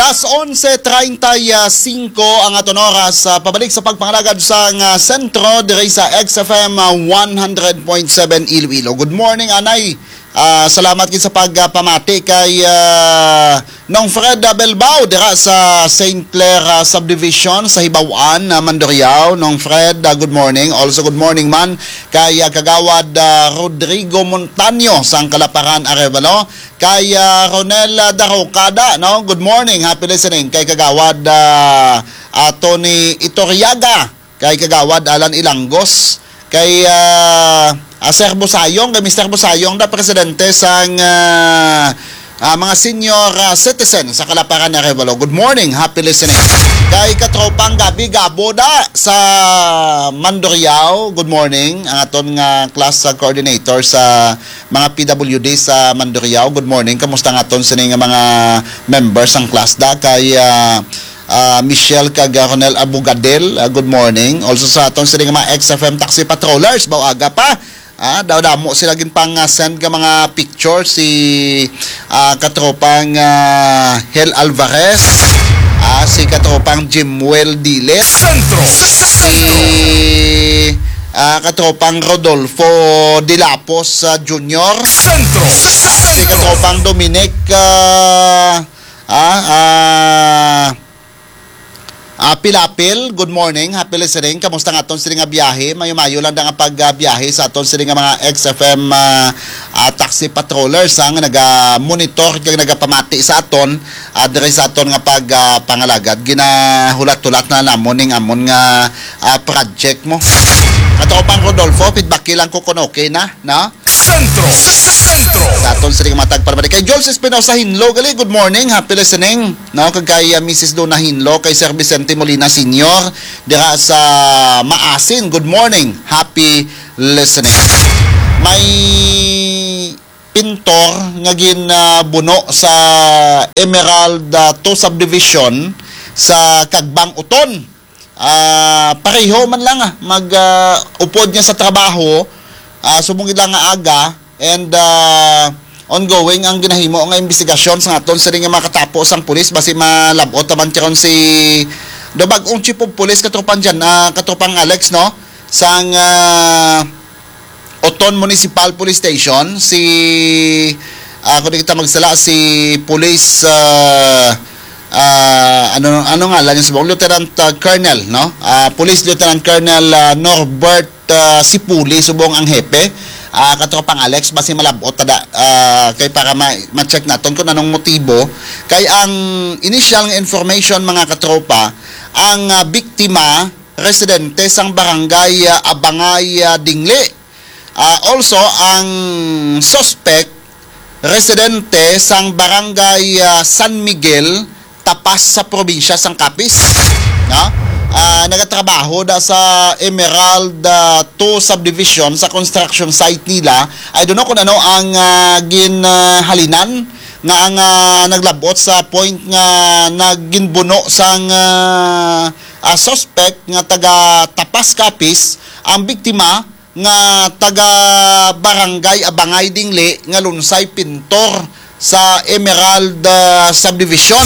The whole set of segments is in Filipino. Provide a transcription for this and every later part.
Alas 11:35 ang aton oras, pabalik sa pagpangalagad sa sentro diri sa XFM 100.7 Iloilo. Good morning, Anay. Salamat sa pagpamati kay Nong Fred Belbao dira sa St. Clair Subdivision sa Hibawan, Mandurriao. Nong Fred, good morning. Also good morning man kay Kagawad Rodrigo Montaño sa Kalaparan, Arevalo. Kay Ronel Darocada, no? Good morning, happy listening. Kay Kagawad Tony Itoriaga, kay Kagawad Alan Ilangos, kay Sir Busayong, kay Mr. Busayong na presidente sa mga senior citizen sa Kalaparan, Arevalo. Good morning, happy listening. Kay katropang Gabi Gaboda sa Mandurriao, good morning. Ang aton nga class coordinator sa mga PWD sa Mandurriao, good morning. Kamusta nga aton sa mga members ng class da? Kay Michelle Cagaronel Abugadel, good morning. Also sa aton sa mga XFM taxi patrollers, bawaga pa. Daw-damo sila ginpang send ka mga picture si katropang Hel Alvarez, si katropang Jimwell Diles, si katropang Rodolfo Dilapos Jr., si katropang Dominic Pilapil, good morning, happy listening. Kamusta nga aton sila nga biyahe? Mayo-mayo lang nga pagbiyahe sa aton sila nga mga XFM taxi patrollers ang naga-monitor kag nagapamati sa aton diri sa aton nga pagpangalagad. Ginahulat-hulat na namon ning amon nga project mo. Ato pang Rodolfo, feedback lang ko kung okay na, no? Sentro. Sa aton sila nga matag para kay Jules Espinosa Hinlo, gali, good morning, happy listening, no? Kag kay Mrs. Dona Hinlo, kay Sir Vicente Molina Senior dira sa Maasin, good morning, happy listening. May pintor nga buno sa Emerald 2 Subdivision sa Kagbang Uton. Pareho man lang upod niya sa trabaho, sumugid lang nga aga, and ongoing ang ginahimo nga investigasyon sa aton sa ring nga makatapos ang pulis basi malabot taman karon si Dabag-ong chief of police katropang dyan, katropang Alex, no? Sang Oton Municipal Police Station, si kung kita magsala si police ano nga lang yung Lieutenant Colonel, no? Police Lieutenant Colonel Norbert Sipuli subong ang hepe, katropang Alex basi malabot tada kay para ma-check naton kung anong motibo kay ang initial information mga katropa, ang biktima residente sang barangay Abangay Dingli, also ang suspect residente sang barangay San Miguel Tapas sa probinsya sang Capiz, no? Nagatrabaho da sa Emerald 2 Subdivision sa construction site nila. I don't know kung ano ang ginhalinan nga ang naglabot sa point nga naginbuno sang suspect nga taga Tapas Capiz, ang biktima nga taga barangay Abangay Dingli nga lunsay pintor sa Emerald Subdivision.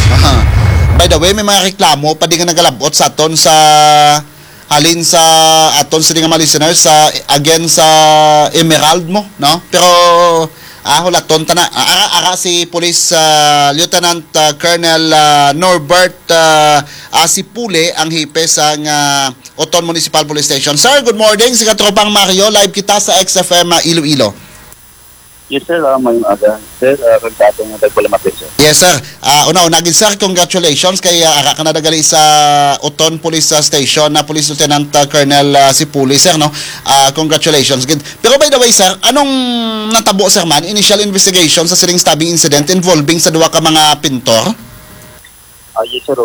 By the way, may mga reklamo pa di nga nagalabot sa aton sa halin sa aton sa mga listeners sa again sa Emerald mo, no? Pero hulaton ta na ara si Police Lieutenant Colonel Norbert Sipuli ang hipe sa Oton Municipal Police Station. Sir, good morning. Si katropang Mario, live kita sa XFM Iloilo. Yes, sir. Mayong aga. Sir, kagtatong nga tagpalamat, sir. Yes, sir. Una-una, sir, congratulations kay ara ka na dagali sa Oton Police Station na Police Lieutenant Colonel Sipuli, sir, no? Congratulations. Pero by the way, sir, anong natabo, sir, man? Initial investigation sa siling stabbing incident involving sa duwa ka mga pintor? Yes, sir.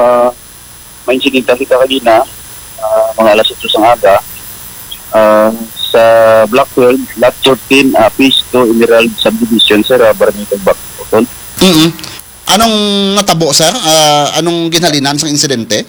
May incident kita kanina, mga alas 8 ng aga, sa Block 12, Lot 14, Phase 2, Emerald Subdivision, sir, barangay Kagbang Uton. Anong natabo, sir? Anong ginhalinan sa insidente?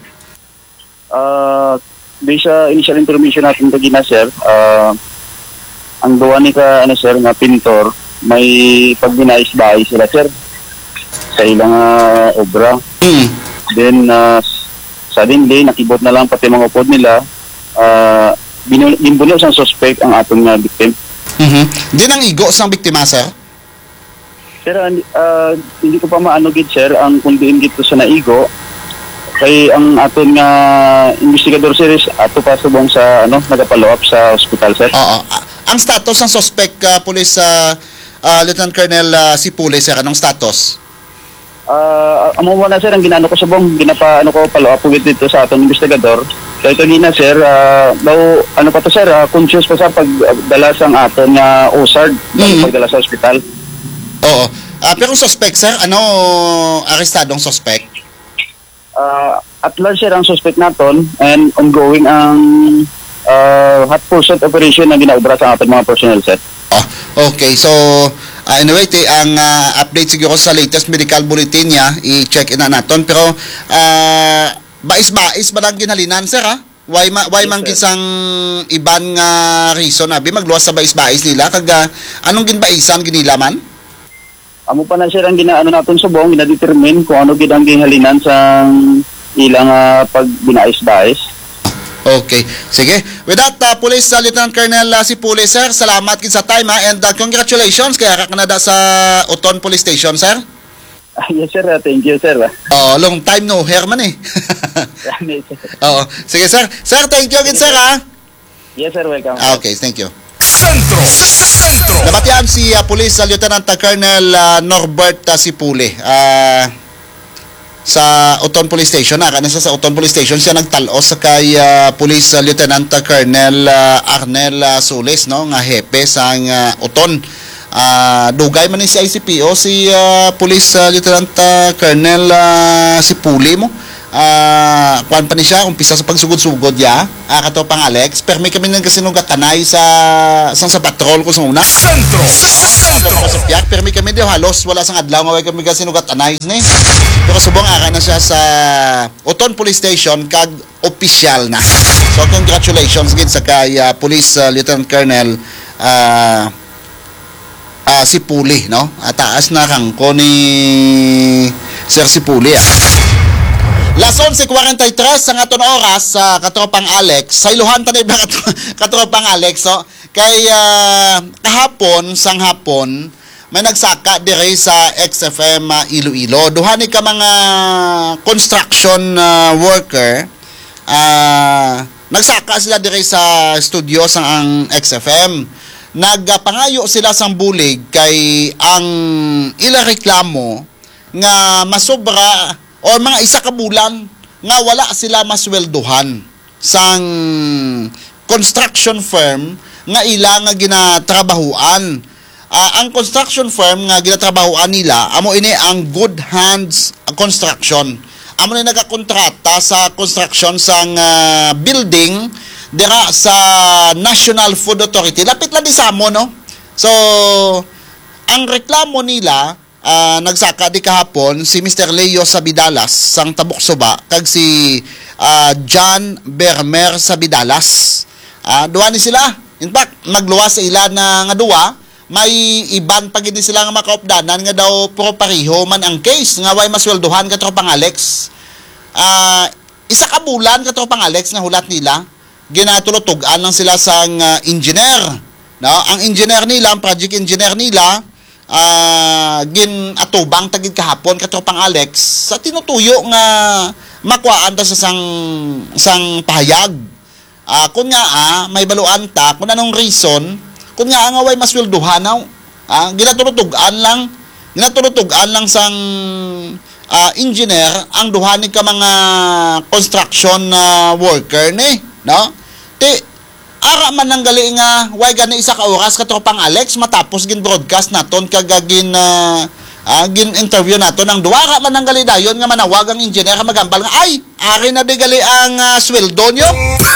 Based sa initial information natin kagina, sir, ang gawa ni ka, sir, nga pintor, may pagbinais-bahay sila, sir. sa ilang obra. Then suddenly nakibot na lang pati mga upod nila. Binbuno sang suspect ang atong victim. Di nang igo sang biktima, sir? Sir, hindi ko pa maano gid sir ang kundiin dito sa naigo. Kay ang aton nga investigador sir is ato pa subong sa nagapalo up sa hospital sir. Oo. Ang status ng suspect, Police Lieutenant Colonel Sipule, sir, anong status? Amo mo na sir ang ginano ko subong, ginapa ko follow up with dito sa aton investigador. Kay kanina sir, daw pa to sir, conscious pa sa pagdala sang aton nga OSARD, pagdala sa hospital. Oo. Pero suspect, sir, arestadong suspect? At large sir ang suspect naton and ongoing ang hot pursuit operation na ginaobra sa ating mga personnel sir. Okay, so anyway, ang update siguro sa latest medical bulletin niya, i-check in na naton. Pero bais ba lang ginhalinan sir, ha? Why man kisang iban nga reason abi magluwas sa bais nila kag anong ginbaisan ginilaman? Amo pa na sir ang ginaano naton subong, gina-determine kung ano gid ang ginhalinan sa ilang pagbinais-bais. Okay. Sige. With that, Police Lieutenant Colonel Sipule, sir, salamat gid sa time, ha, and congratulations kay ara Canada sa Uton Police Station, sir. Yes sir, thank you sir. Long time no hear man eh. Oo. Sige sir. Sir, thank you again sir, ha. Yes sir, welcome. Okay, thank you. Sentro. Nabatian si Police Lieutenant Colonel Norbert Sipule sa Uton Police Station. Kanasa sa Uton Police Station siya nagtalos sa kay Police Lieutenant Colonel Arnel Soles, no, nga hepe sang Uton. Dugay man ni si ICPO si Police Lieutenant Colonel Sipule mo. Kuan pa ni siya umpisa sa pagsugod-sugod ya, kato pang Alex, permi kami nang kasinugat tanay sa patrol ko sa una. Sentro. Sa piyak, permi kami daw halos wala sang adlaw nga way kami kasinugat tanay ni. Pero subong ara na siya sa Uton Police Station kag official na. So congratulations gid sa kay Police Lieutenant Colonel Sipuli, no? Taas na rangko ni Sir Sipuli. Las 11:43 ang aton oras sa katropang Alex. Sa iluhan tanay ba katropang Alex, so kay sang hapon may nagsaka dire sa XFM Iloilo. Duha ni ka mga construction worker. Nagsaka sila dire sa studio sang ang XFM. Nagpangayo sila sang bulig kay ang ila reklamo nga masobra o mga isa ka bulan nga wala sila masweldohan sang construction firm nga ila nga ginatrabahuan. Ang construction firm nga ginatrabahuan nila amo ini ang Good Hands Construction. Amo ni nagakontrata sa construction sang building dira sa National Food Authority. Lapit lang di sa amo, no? So ang reklamo nila nagsaka di kahapon si Mr. Leo Sabidalas sang Tabuksoba kag si John Bermer Sabidalas. Duwa ni sila. In fact, magluwas sa ila na nga duwa, may iban pag hindi sila nga makaupdanan nga daw pro pariho man ang case nga way masweldohan ka tropang Alex. Isa ka bulan ka tropang Alex nga hulat nila. Ginatulutugan lang sila sang engineer. No? Ang engineer nila, ang project engineer nila, ginatubang tagid kahapon katropang Alex sa tinutuyo nga makuhaan ta sa sang pahayag. Kun nga may baluan ta kun anong reason kun nga nga way masweldohan naw. Ginatulutugan lang sang engineer ang duha ni ka mga construction worker ni, no? Ara man nang gali nga way gani isa ka oras ka tropang Alex matapos gin broadcast naton kag gin interview naton ang duwa ra man nang gali dayon nga manawag ang engineer magambal nga ay ari na di gali ang sweldo nyo.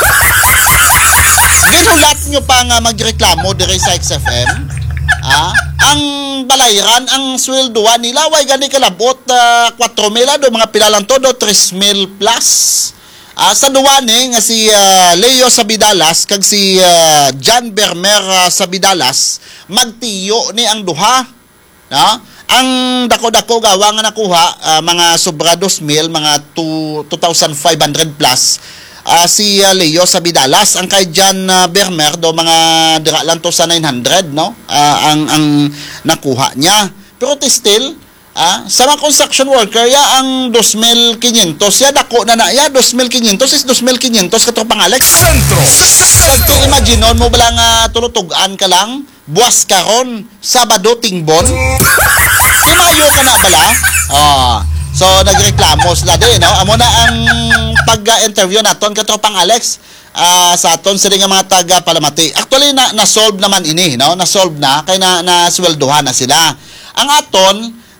Ginulat nyo pa nga magreklamo dire sa XFM. Ang balayran ang sweldoan nila way gani kalabot 4,000 do mga pilalang todo 3,000 plus. Sa duwane nga si Leo Sabidalas kag si John Bermer Sabidalas magtiyo ni ang duha, no? ang dako-dako gawa nga nakuha, mga sobra 2,000, mga 2,500 plus, si Leo sa Bidalas. Ang kay John Bermer do mga dira lang to sa 900, no? Ang nakuha niya. Pero still, sa mga construction worker, ya ang 2,500, ya dako na ya 2,500 is 2,500 katropang Alex. Sentro. Kaya imagine mo ba lang tulutugan ka lang, buwas karon, Sabado tingbon, ay mayo ka na bala. So nagreklamo sila din, no? Amo na ang pag-interview naton katropang Alex sa aton sila nga mga taga Palamati. Actually na-solve naman ini, no? Na-solve na kay na sweldohan na sila. Ang aton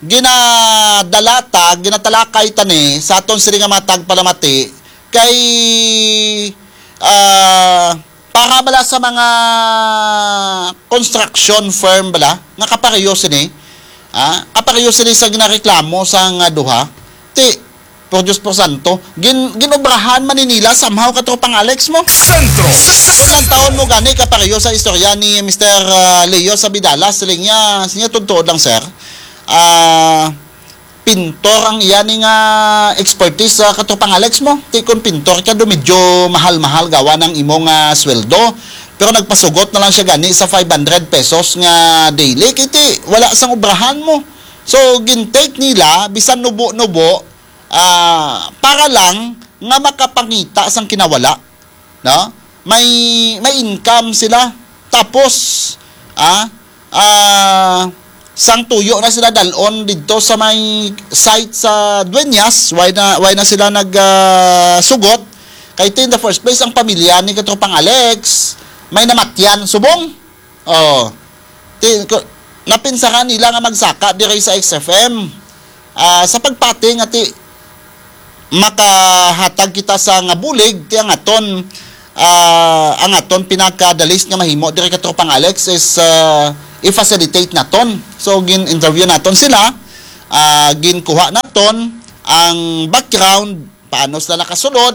ginatalakay tani sa aton sila nga mga taga Palamati kay para bala sa mga construction firm bala nga kapareho sini, kapareho sini sa ginareklamo sa nga duha ti por Diyos por Santo ginobrahan maninila somehow katropang Alex mo. Sentro. Ilang taon mo gani kapareho sa istorya ni Mr. Leo sa Bidalas, sinya tuntuod lang sir. Pintor ang iyan nga expertise sa katropang Alex mo. Ti kon pintor ka do medyo mahal-mahal gawa ng imong sweldo. Pero nagpasugot na lang siya gani sa 500 pesos nga daily. Kiti wala sang obrahan mo. So gintake nila bisan nubo-nubo para lang nga makapangita sang kinawala, no? May income sila. Tapos sang tuyo na sila dalon dito sa may site sa Dueñas. Why na sila sugot kay in the first place ang pamilya ni katropang Alex may namatyan subong. Napinsaran nila nga magsaka dire sa XFM sa pagpating ati makahatag kita sa nga bulig ti ang aton pinakadalis nga mahimo dire katropang Alex is i-facilitate naton. So gin-interview naton sila, ginkuha naton ang background, paano sila nakasulod,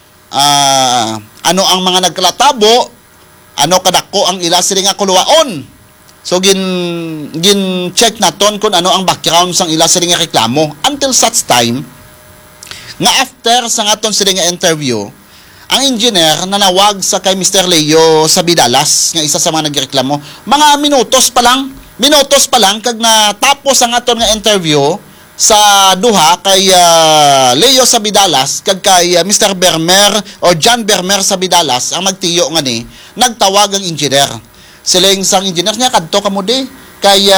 ano ang mga nagkalatabo, ano kadako ang ila sila nga kuluwaon. So gin-check naton kung ano ang background sang ila sila nga reklamo until such time nga after sa aton sila nga interview, ang engineer nanawag sa kay Mr. Leo sa Bidalas nga isa sa mga nagreklamo. Mga minutos pa lang kag natapos ang aton nga interview sa duha kay Leo sa Bidalas kag kay Mr. Bermer o John Bermer sa Bidalas ang magtiyo nga ni nagtawag ang engineer. Siling sang engineer niya kadto kamo di kay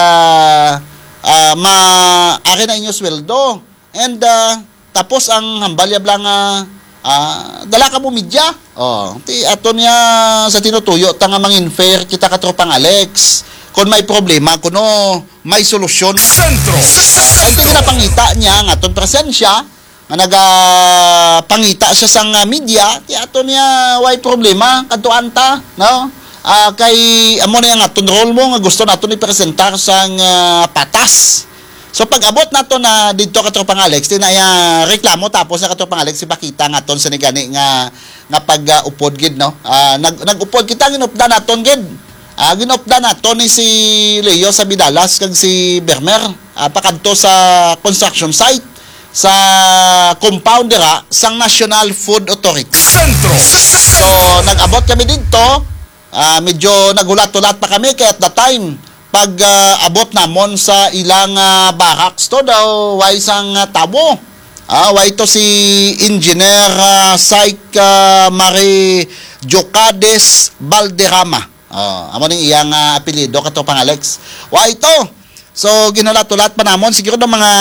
ari na inyo sweldo and tapos ang hambalyab lang dala ka mo media. Ti ato niya sa tinutuyo tanga mangin-fair kita katropang Alex. Kung may problema, kuno may solusyon. Sentro. Ay ti ginapangita niya nga aton presensya nga nagapangita siya sang media, ti ato niya way problema kadto anta, no? Kay amo na nga aton role mo nga gusto naton i-presentar sang patas. So pag abot nato na dito katropang Alex, tinaya reklamo tapos sa katropang Alex ipakita nga ton sa nigani nga pag-upod gid, no. Nag-upod kita ginupda naton gid. Ginupda naton ni si Leo sa Bidalas kag si Bermer pakadto sa construction site sa compound dira sang National Food Authority. Sentro. So nag-abot kami dito, medyo nagulat-ulat pa kami kay at the time pag abot namon sa ilang barracks to daw way sang tabo. Way to si Engineer Saik Mari Jocades Valderrama. Amo ning iyang apelyido katropang Alex. Way to. So ginulat-ulat pa namon siguro ng mga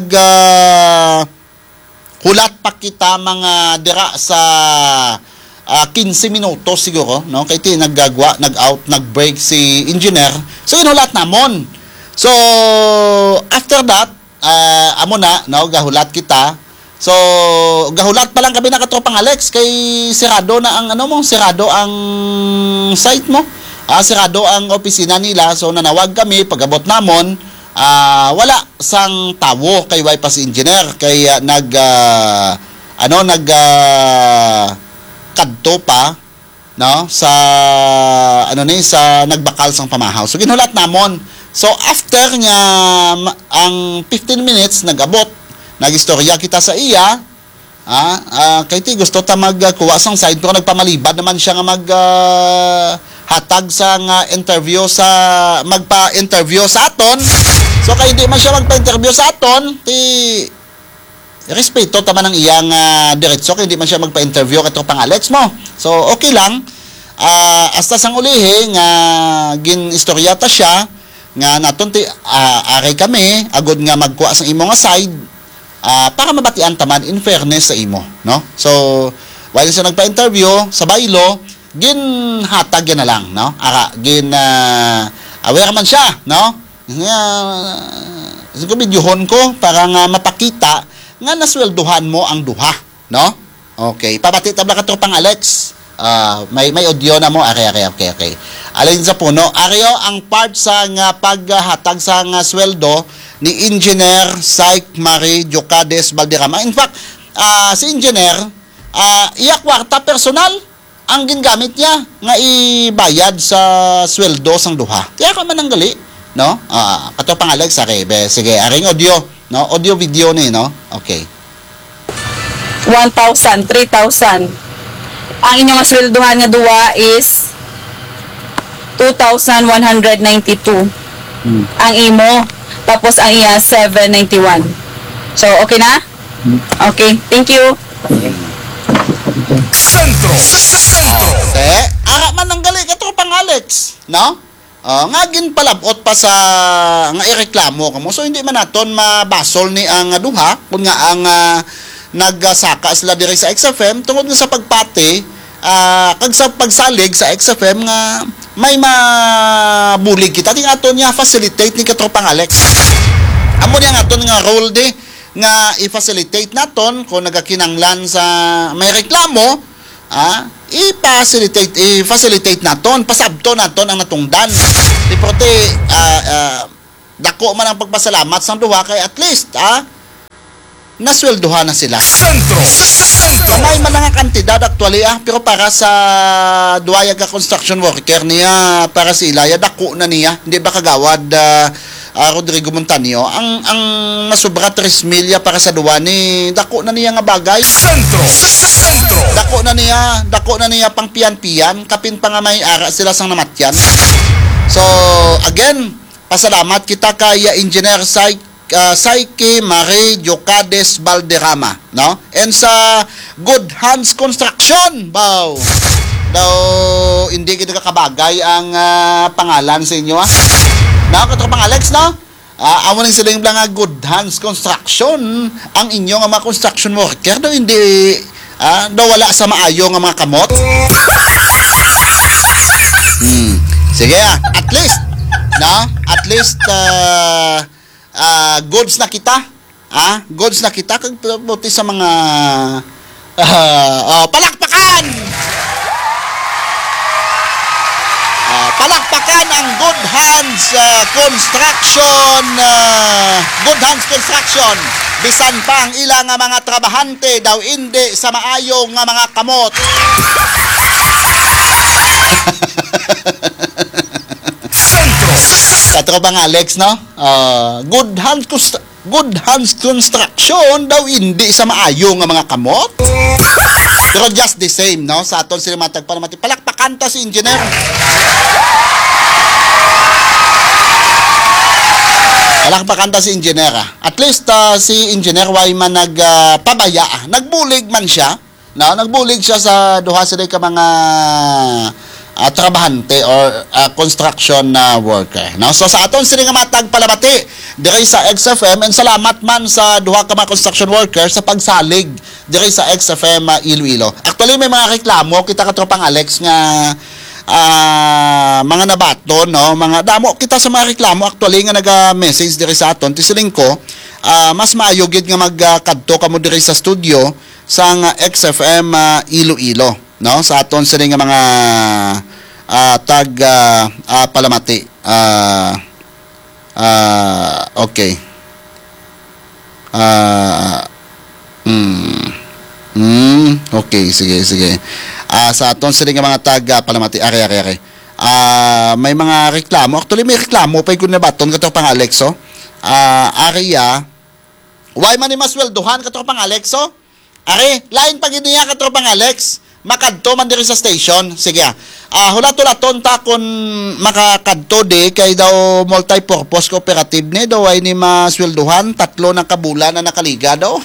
hulat pa kita mga dira sa 15 minutos siguro, no? Kay ti naggagwa, nag-out, nag-break si engineer. So inulat namon. So after that, amo na, no, gahulat kita. So gahulat pa lang kami na katropang Alex kay sirado na ang sirado ang site mo. Sirado ang opisina nila. So nanawag kami pag-abot namon, wala sang tawo kay way pa si engineer kay kadto pa, no, sa sa nagbakal sang pamahaw. So ginulat namon So after nga ang 15 minutes nagabot, nagistorya kita sa iya, kay ti gusto ta magkuha sang side pero nagpamalibad naman siya nga hatag sa interview sa magpa-interview sa aton. So kay hindi man siya magpa-interview sa aton, ti respeto taman ang iyang diretso kay hindi man siya magpa-interview katong pang Alex mo. So okay lang. Hasta sang ulihi nga gin-istoryata siya nga naton ti aray kami agud nga magkuha sang imo nga side para mabatian taman in fairness sa imo, no? So while siya nagpa-interview sa baylo, ginhatag yan na lang, no? Aware man siya, no? Nga videohon ko para nga mapakita nga naswelduhan mo ang duha, no? Okay, pabati tabla ka pang Alex. May audio na mo, okay. Alin sa puno, ariyo ang part sa nga paghatag sa nga sweldo ni Engineer Syke Marie Jocades Valderrama. In fact, si Engineer, iya kwarta personal ang gingamit niya nga ibayad sa sweldo sang duha. Kaya ka man ang gali, no? Kato pang Alex, sige, aring audio, no? Audio video ni, no? Okay. 1,000, 3,000. Ang inyong swelduhan nga duwa is 2,192. Ang imo, tapos ang iya 791. So, okay na? Okay, thank you. Sentro. Ara man ang gali kato pang Alex, no? Nga ginpalabot pa sa nga ireklamo kamo. So hindi man naton mabasol ni ang duha kun nga ang nagsaka sila diri sa XFM tungod nga sa pagpati kag sa pagsalig sa XFM nga may mabulig kita ting aton niya facilitate ni katropang Alex. Amo niya aton nga role di nga i-facilitate naton kung nagakinanglan sa may reklamo, i-facilitate naton, pasabto naton ang natungdan. Di porte dako man ang pagpasalamat sang duha kay at least nasweldohan na sila. Sentro. Kamay man nga kantidad actually pero para sa duwaya ka construction worker niya, para sa ilaya dako na niya, hindi ba kagawad Rodrigo Montaño ang nasobra 3 milya para sa duwa ni dako na niya nga bagay. Sentro. Dako na niya pang piyan-piyan, kapin pa nga may ara sila sang namatyan. So again, pasalamat kita kay Engineer Syke Marie Jocades Valderrama, no? And sa Good Hands Construction, daw hindi kita kakabagay ang pangalan sa inyo, no? Katropang Alex, no? Amo nang sila yung mga Good Hands Construction, ang inyo nga mga construction worker, daw hindi daw wala sa maayo nga mga kamot. Sige, at least, no? At least goods na kita, goods na kita kag buti sa mga palakpakan. Palakpakan ang Good Hands Construction. Good Hands Construction. Bisan pa ang ilang mga trabahante daw hindi sa maayo nga mga kamot. Katropang Alex, no? Good Hands Construction daw hindi sa maayo nga mga kamot. Pero just the same, no? Sa aton sila matagpalamati. Palakpakan ta si Engineer. Palakpakan ta si Engineer. At least si Engineer way man nagpabaya. Nagbulig man siya. No? Nagbulig siya sa duha sila ka mga trabahante or construction worker. No? So sa aton sila nga matag palamati diri sa XFM, and salamat man sa duha ka mga construction worker sa pagsalig diri sa XFM Iloilo. Actually may mga reklamo kita katropang Alex nga mga nabato, no? Mga damo kita sa mga reklamo actually nga naga-message diri sa aton tisiling ko mas maayo gid nga magkadto kamo diri sa studio sa XFM Iloilo. No, sa aton sila nga mga tag palamati. Okay. Okay, sige. Sa aton sila nga mga tag palamati. Are. may mga reklamo. Actually, may reklamo pa yung nabaton katropang Alexo. Aria, why man ni masweldohan katropang Alexo? Are, lain pag iniya katropang Alex, makadto man diri sa station. Sige, hulat-hulaton ta kung makakadto di kay daw multi-purpose cooperative ni daw ay ni masweldohan 3 na kabulan na nakaliga daw.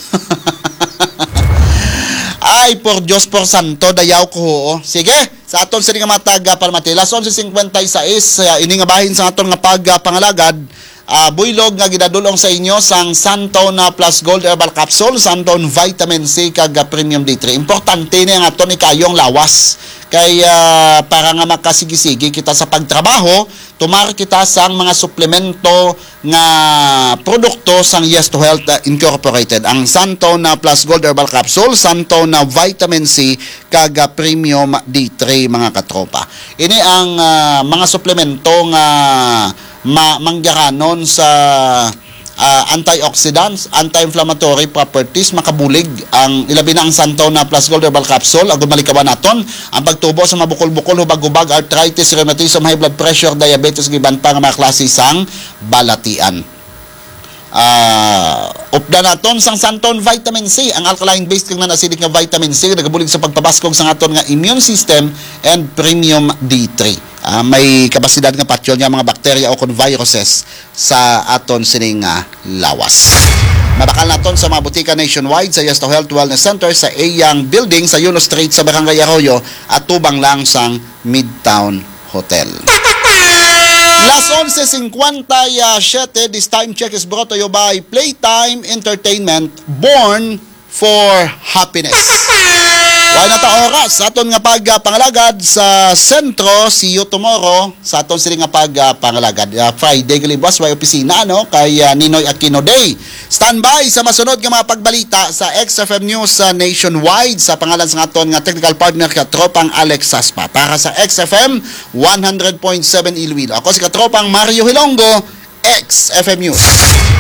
Ay, por Diyos, por Santo, dayaw ko ho. Sige, sa aton sa nga matag Palmatilas, 11:56, ini nga bahin sa aton nga pagpangalagad, buylog nga gidadulong sa inyo sang Santon Plus Gold Herbal Capsule, Santon Vitamin C kag Premium D3. Importante ni ang aton ikayong lawas. Kay para nga makasigisigi kita sa pagtrabaho, tumar kita sang mga suplemento nga produkto sang Yes to Health Incorporated. Ang Santon Plus Gold Herbal Capsule, Santon Vitamin C kag Premium D3 mga katropa. Ini ang mga suplemento nga manggaranon sa antioxidants, anti-inflammatory properties, makabulig ang ilabi na ang Santon Plus Gold Herbal Capsule. Agud malikaban naton ang pagtubo sa mabukol-bukol, hubag-hubag, arthritis, rheumatism, high blood pressure, diabetes, giban pa nga mga klase sang balatian. Upda naton sang Santon Vitamin C, ang alkaline-based kang non-acidic nga vitamin C, nagabulig sa pagpabaskog sa aton nga immune system, and Premium D3. May kapasidad nga patyon nga mga bakterya o kon viruses sa aton sining lawas. Mabakal naton sa mga butika nationwide sa Yes to Health Wellness Center sa Eyang Building sa Yuno Street sa Barangay Arroyo at tubang lang sang Midtown Hotel. Las 11:57, this time check is brought to you by Playtime Entertainment, born for happiness. Why na ta oras sa aton nga pagpangalagad sa sentro. See you tomorrow sa aton sila nga pagpangalagad. Friday galibwas way opisina no kay Ninoy Aquino Day. Standby sa masunod nga mga pagbalita sa XFM News nationwide sa pangalan sa aton nga technical partner katropang Alex Saspa para sa XFM 100.7 Iloilo. Ako si katropang Mario Hilongo, XFM News.